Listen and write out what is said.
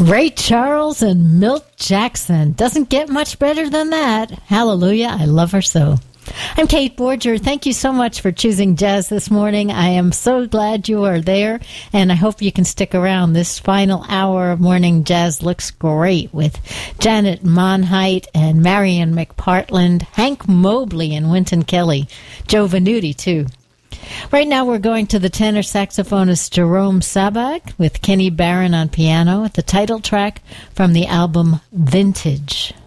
Ray Charles and Milt Jackson. Doesn't get much better than that. Hallelujah, I love her so. I'm Kate Borger. Thank you so much for choosing jazz this morning. I am so glad you are there, and I hope you can stick around. This final hour of morning jazz looks great with Janet Monheit and Marion McPartland, Hank Mobley and Wynton Kelly, Joe Venuti, too. Right now we're going to the tenor saxophonist Jerome Sabak with Kenny Barron on piano, the title track from the album Vintage.